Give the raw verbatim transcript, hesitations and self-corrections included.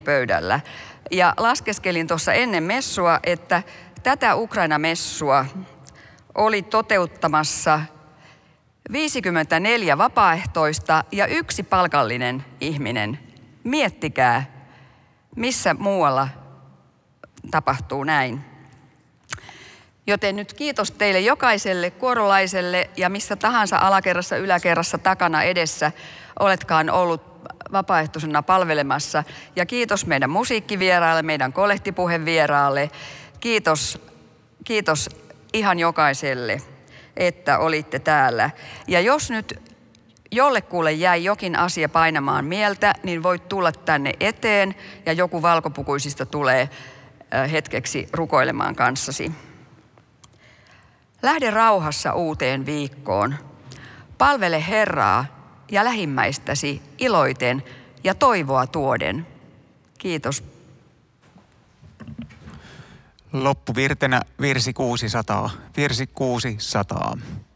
pöydällä. Ja laskeskelin tuossa ennen messua, että tätä Ukraina-messua oli toteuttamassa viisikymmentäneljä vapaaehtoista ja yksi palkallinen ihminen. Miettikää, missä muualla tapahtuu näin. Joten nyt kiitos teille jokaiselle kuorolaiselle ja missä tahansa alakerrassa, yläkerrassa, takana, edessä oletkaan ollut vapaaehtoisena palvelemassa. Ja kiitos meidän musiikkivieraalle, meidän kolehtipuhevieraalle. Kiitos, kiitos ihan jokaiselle, että olitte täällä. Ja jos nyt jollekulle jäi jokin asia painamaan mieltä, niin voit tulla tänne eteen ja joku valkopukuisista tulee hetkeksi rukoilemaan kanssasi. Lähde rauhassa uuteen viikkoon. Palvele Herraa ja lähimmäistäsi iloiten ja toivoa tuoden. Kiitos. Loppuvirtenä virsi kuusisataa. Virsi kuusisataa.